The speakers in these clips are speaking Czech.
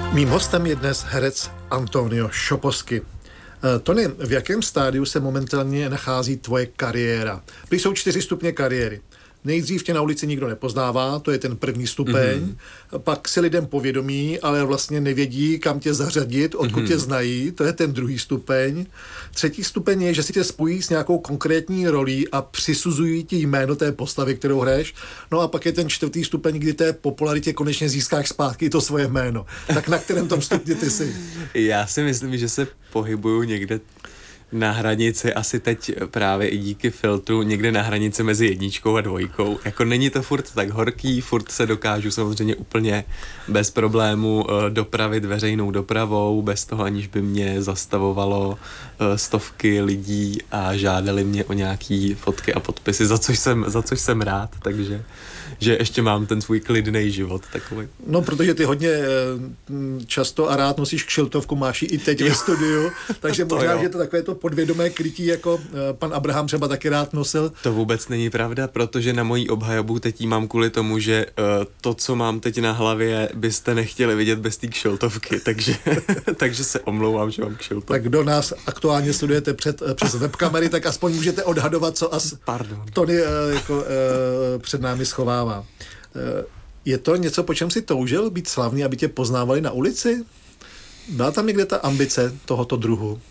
Mým hostem je dnes herec Antonio Šoposky. Tony, v jakém stádiu se momentálně nachází tvoje kariéra? Prý jsou 4 stupně kariéry. Nejdřív tě na ulici nikdo nepoznává, to je ten první stupeň, pak si lidem povědomí, ale vlastně nevědí, kam tě zařadit, odkud tě znají, to je ten druhý stupeň. Třetí stupeň je, že si tě spojí s nějakou konkrétní rolí a přisuzují ti jméno té postavy, kterou hraješ. No a pak je ten čtvrtý stupeň, kdy té popularitě konečně získáš zpátky to svoje jméno. Tak na kterém tom stupni ty jsi? Já si myslím, že se pohybuju někde na hranici, asi teď právě i díky filtru, někde na hranici mezi 1 a 2. Jako není to furt tak horký, furt se dokážu samozřejmě úplně bez problému dopravit veřejnou dopravou, bez toho, aniž by mě zastavovalo stovky lidí a žádali mě o nějaký fotky a podpisy, za což jsem rád, takže že ještě mám ten svůj klidnej život takový. No, protože ty hodně často a rád nosíš kšiltovku, máš ji i teď ve studiu, takže možná, že to takové to podvědomé krytí, jako pan Abraham třeba taky rád nosil. To vůbec není pravda, protože na mojí obhajobu teď mám kvůli tomu, že to, co mám teď na hlavě, byste nechtěli vidět bez té kšiltovky, takže se omlouvám, že mám kšiltovku. Tak kdo nás aktuálně sledujete přes webkamery, tak aspoň můžete odhadovat, co Tony před námi schovává. Je to něco, po čem si toužil být slavný, aby tě poznávali na ulici? Byla tam někde ta ambice tohoto druhu?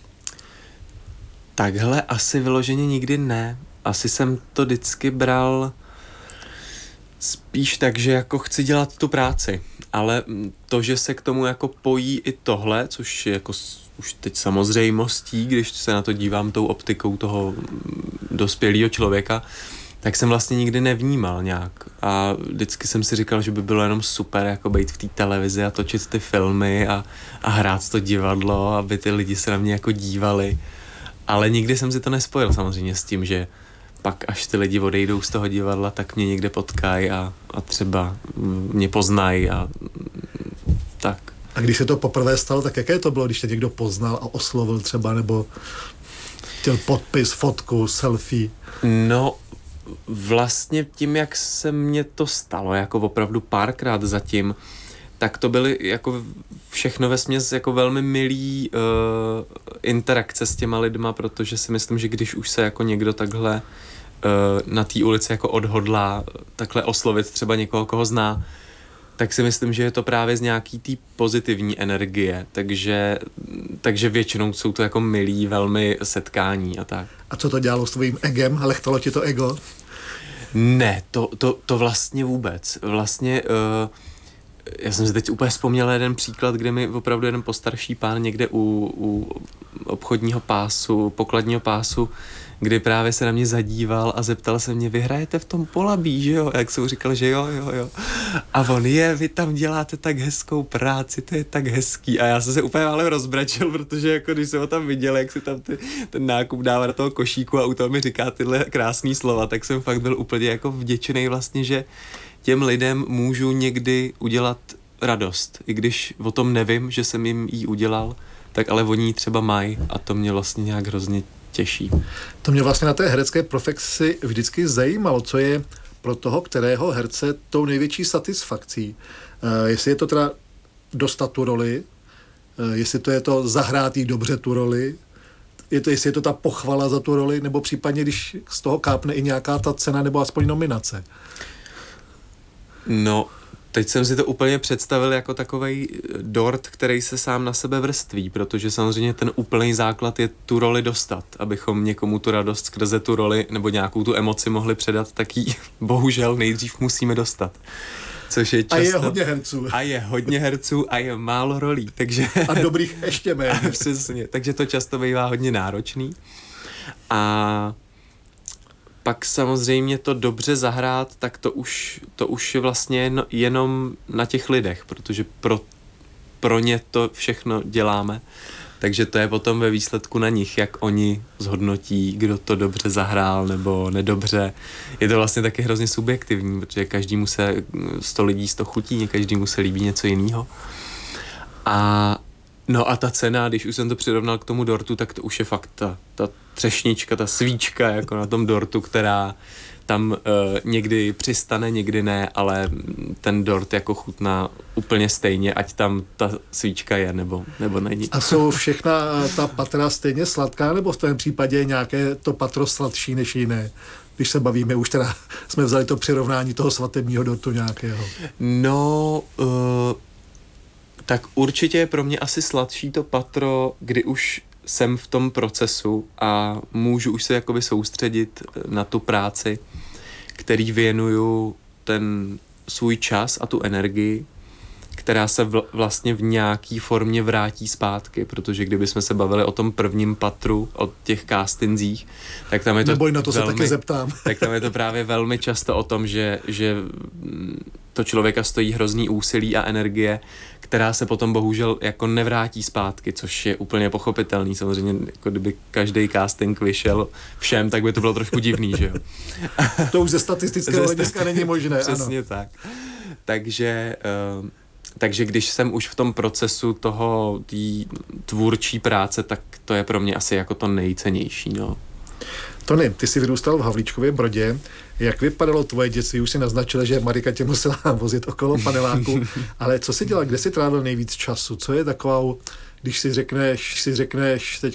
Takhle asi vyloženě nikdy ne. Asi jsem to vždycky bral spíš tak, že jako chci dělat tu práci. Ale to, že se k tomu jako pojí i tohle, což je jako už teď samozřejmostí, když se na to dívám tou optikou toho dospělého člověka, tak jsem vlastně nikdy nevnímal nějak. A vždycky jsem si říkal, že by bylo jenom super jako být v té televizi a točit ty filmy a hrát to divadlo, aby ty lidi se na mě jako dívali. Ale nikdy jsem si to nespojil samozřejmě s tím, že pak až ty lidi odejdou z toho divadla, tak mě někde potkají a třeba mě poznají a tak. A když se to poprvé stalo, tak jaké to bylo, když tě někdo poznal a oslovil třeba, nebo chtěl podpis, fotku, selfie? No, vlastně tím, jak se mně to stalo, jako opravdu párkrát zatím, tak to byly jako všechno vesměs jako velmi milý interakce s těma lidma, protože si myslím, že když už se jako někdo takhle na té ulici jako odhodlá takhle oslovit třeba někoho, koho zná, tak si myslím, že je to právě z nějaký té pozitivní energie, takže většinou jsou to jako milý velmi setkání a tak. A co to dělalo s tvým egem? Lechtalo ti to ego? Ne, to vlastně vůbec. Vlastně já jsem si teď úplně vzpomněl jeden příklad, kde mi opravdu jeden postarší pán někde u obchodního pásu, pokladního pásu, kdy právě se na mě zadíval a zeptal se mě, vy hrajete v tom Polabí, že jo? A jak jsem říkal, že jo. A on, vy tam děláte tak hezkou práci, to je tak hezký. A já jsem se úplně ale rozbračil, protože jako když jsem ho tam viděl, jak si tam ten nákup dává do toho košíku a u toho mi říká tyhle krásný slova, tak jsem fakt byl úplně jako vděčený vlastně, že těm lidem můžu někdy udělat radost. I když o tom nevím, že jsem jim ji udělal, tak ale oni ji třeba mají a to mě vlastně nějak hrozně těší. To mě vlastně na té herecké profesi vždycky zajímalo, co je pro toho, kterého herce tou největší satisfakcí. Jestli je to teda dostat tu roli, jestli to je to zahrát jí dobře tu roli, jestli je to ta pochvala za tu roli, nebo případně, když z toho kápne i nějaká ta cena nebo aspoň nominace. No, teď jsem si to úplně představil jako takovej dort, který se sám na sebe vrství, protože samozřejmě ten úplný základ je tu roli dostat, abychom někomu tu radost skrze tu roli nebo nějakou tu emoci mohli předat, tak ji bohužel nejdřív musíme dostat. Což je často... A je hodně herců. A je hodně herců a je málo rolí, takže... A dobrých ještě méně. Přesně, takže to často bývá hodně náročný. A pak samozřejmě to dobře zahrát, tak to už je vlastně jenom na těch lidech, protože pro ně to všechno děláme. Takže to je potom ve výsledku na nich, jak oni zhodnotí, kdo to dobře zahrál nebo nedobře. Je to vlastně taky hrozně subjektivní, protože každému se 100 lidí 100 chutí, každému se líbí něco jiného. No a ta cena, když už jsem to přirovnal k tomu dortu, tak to už je fakt ta třešnička, ta svíčka jako na tom dortu, která tam někdy přistane, někdy ne, ale ten dort jako chutná úplně stejně, ať tam ta svíčka je, nebo není. A jsou všechna ta patra stejně sladká, nebo v tom případě je nějaké to patro sladší než jiné? Když se bavíme, už teda jsme vzali to přirovnání toho svatebního dortu nějakého. No, tak určitě je pro mě asi sladší to patro, kdy už jsem v tom procesu a můžu už se jakoby soustředit na tu práci, který věnuju ten svůj čas a tu energii, která se vlastně v nějaký formě vrátí zpátky, protože kdybychom se bavili o tom prvním patru, o těch castingzích, tak tam je to neboj, na to velmi, se taky zeptám. Tak tam je to právě velmi často o tom, že to člověka stojí hrozný úsilí a energie, která se potom bohužel jako nevrátí zpátky, což je úplně pochopitelný. Samozřejmě, jako kdyby každý casting vyšel všem, tak by to bylo trošku divný, že jo? To už ze statistického hlediska není možné. Přesně ano. Tak. Takže když jsem už v tom procesu toho tvůrčí práce, tak to je pro mě asi jako to nejcennější, no. Tony, ty jsi vyrůstal v Havlíčkově Brodě. Jak vypadalo tvoje dětství? Už si naznačil, že Marika tě musela vozit okolo paneláku, ale co jsi dělal? Kde jsi trávil nejvíc času? Co je takovou, když si řekneš teď